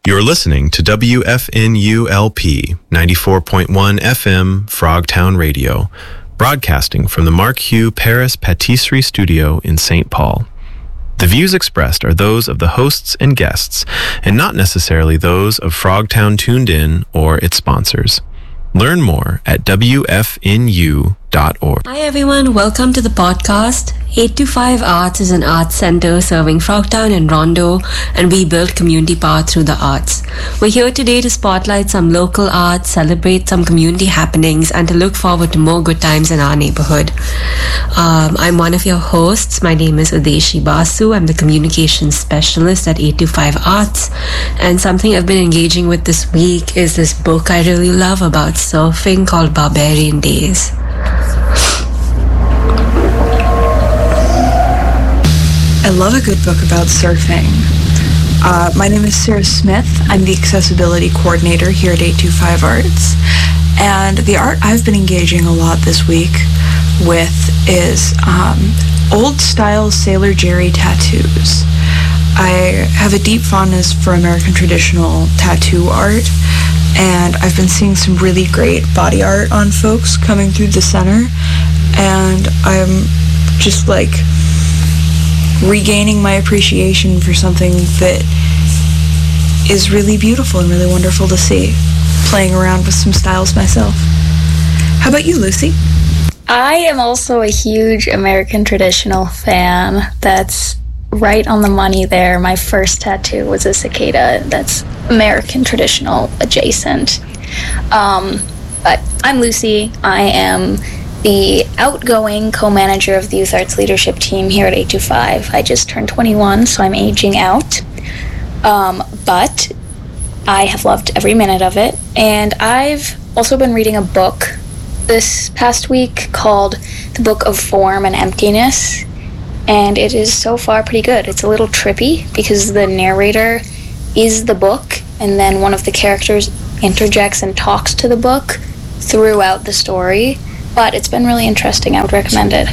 You're listening to WFNULP 94.1 FM Frogtown Radio, broadcasting from the Mark Hugh Paris Patisserie Studio in St. Paul. The views expressed are those of the hosts and guests, and not necessarily those of Frogtown Tuned In or its sponsors. Learn more at WFNU.org. Hi everyone, welcome to the podcast. 825 Arts is an arts center serving Frogtown and Rondo, and we build community power through the arts. We're here today to spotlight some local arts, celebrate some community happenings, and to look forward to more good times in our neighborhood. I'm one of your hosts. My name is Udeshi Basu. I'm the communications specialist at 825 Arts, and something I've been engaging with this week is this book I really love about surfing called Barbarian Days. I love a good book about surfing. My name is Sarah Smith. I'm the accessibility coordinator here at 825 Arts. And the art I've been engaging a lot this week with is old style Sailor Jerry tattoos. I have a deep fondness for American traditional tattoo art, and I've been seeing some really great body art on folks coming through the center, and I'm just like regaining my appreciation for something that is really beautiful and really wonderful to see, playing around with some styles myself. How about you, Lucy? I am also a huge American traditional fan. That's right on the money there. My first tattoo was a cicada. That's American traditional adjacent. But I'm Lucy. I am the outgoing co-manager of the Youth Arts Leadership Team here at 825. I just turned 21, so I'm aging out. But I have loved every minute of it. And I've also been reading a book this past week called The Book of Form and Emptiness. And it is so far pretty good. It's a little trippy because the narrator is the book, and then one of the characters interjects and talks to the book throughout the story. But it's been really interesting. I would recommend it.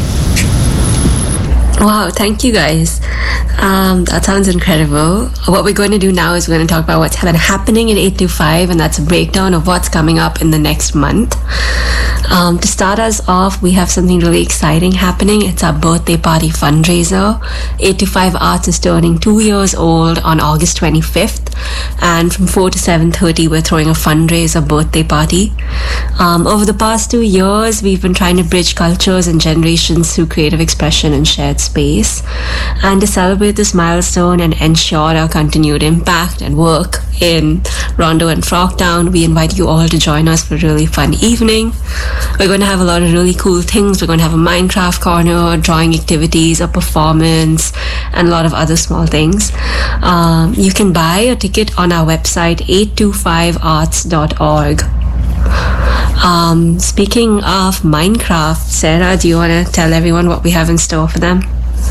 Wow, thank you guys. That sounds incredible. What we're going to do now is we're going to talk about what's been happening in 825, and that's a breakdown of what's coming up in the next month. To start us off, we have something really exciting happening. It's our birthday party fundraiser. 825 Arts is turning 2 years old on August 25th, and from 4 to 7:30 we're throwing a fundraiser birthday party. Over the past 2 years, we've been trying to bridge cultures and generations through creative expression and shared space. And to celebrate this milestone and ensure our continued impact and work in Rondo and Frogtown, we invite you all to join us for a really fun evening. We're going to have a lot of really cool things. We're going to have a Minecraft corner, drawing activities, a performance, and a lot of other small things. You can buy a ticket on our website, 825arts.org. Speaking of Minecraft, Sarah, do you want to tell everyone what we have in store for them?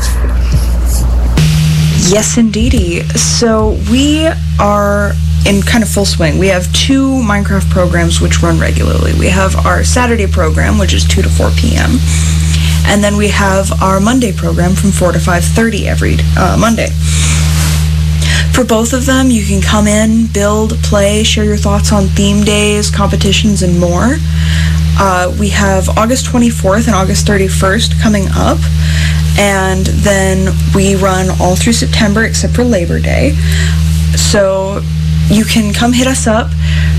Yes, indeedy. So we are in kind of full swing. We have 2 Minecraft programs which run regularly. We have our Saturday program, which is 2 to 4 p.m. And then we have our Monday program from 4 to 5:30 every Monday. For both of them, you can come in, build, play, share your thoughts on theme days, competitions, and more. We have August 24th and August 31st coming up, and then we run all through September except for Labor Day. So you can come hit us up.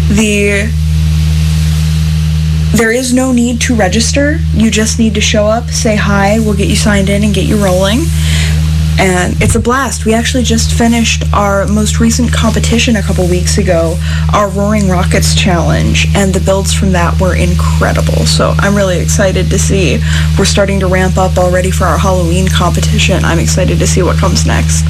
There is no need to register. You just need to show up, say hi, we'll get you signed in and get you rolling. And it's a blast. We actually just finished our most recent competition a couple weeks ago, our Roaring Rockets Challenge, and the builds from that were incredible. So I'm really excited to see. We're starting to ramp up already for our Halloween competition. I'm excited to see what comes next.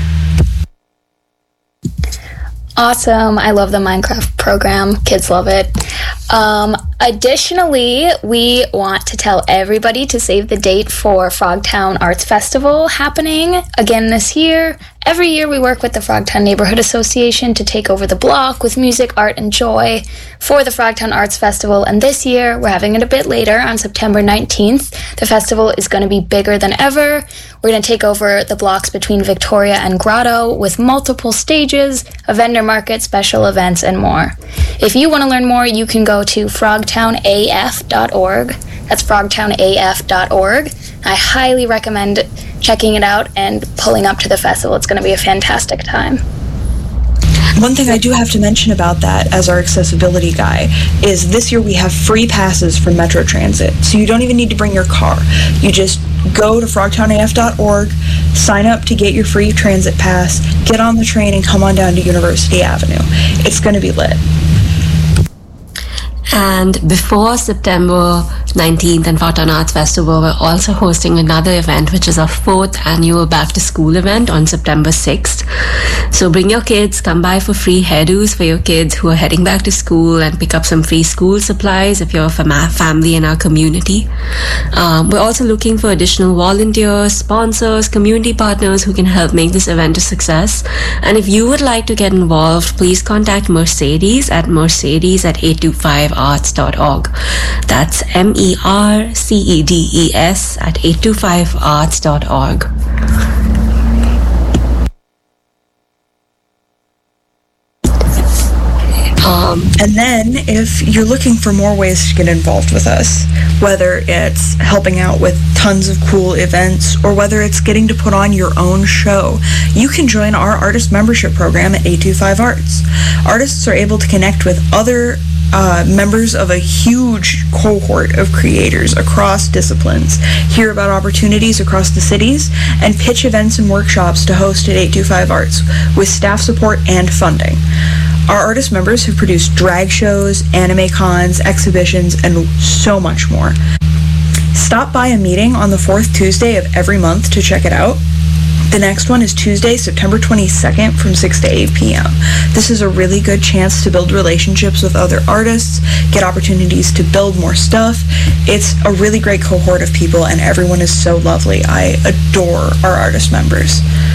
Awesome. I love the Minecraft program. Kids love it. Additionally, we want to tell everybody to save the date for Frogtown Arts Festival happening again this year Every year we work with the Frogtown Neighborhood Association to take over the block with music, art, and joy for the Frogtown Arts Festival, and this year we're having it a bit later on September 19th. The festival is going to be bigger than ever. We're going to take over the blocks between Victoria and Grotto with multiple stages, a vendor market, special events, and more. If you want to learn more, you can go to frogtownaf.org. That's frogtownaf.org. I highly recommend checking it out and pulling up to the festival. It's going to be a fantastic time. One thing I do have to mention about that as our accessibility guy is this year we have free passes for Metro Transit. So you don't even need to bring your car. You just go to frogtownaf.org, sign up to get your free transit pass, get on the train, and come on down to University Avenue. It's going to be lit. And before September 19th and Frogtown Arts Festival, we're also hosting another event, which is our 4th annual Back to School event on September 6th. So bring your kids, come by for free hairdos for your kids who are heading back to school, and pick up some free school supplies if you're a family in our community. We're also looking for additional volunteers, sponsors, community partners who can help make this event a success. And if you would like to get involved, please contact Mercedes at 825arts.org. That's MERCEDES at 825arts.org. And then if you're looking for more ways to get involved with us, whether it's helping out with tons of cool events or whether it's getting to put on your own show, you can join our artist membership program at 825 Arts. Artists are able to connect with other members of a huge cohort of creators across disciplines, hear about opportunities across the cities, and pitch events and workshops to host at 825 Arts with staff support and funding. Our artist members have produced drag shows, anime cons, exhibitions, and so much more. Stop by a meeting on the 4th Tuesday of every month to check it out. The next one is Tuesday, September 22nd from 6 to 8 p.m. This is a really good chance to build relationships with other artists, get opportunities to build more stuff. It's a really great cohort of people, and everyone is so lovely. I adore our artist members.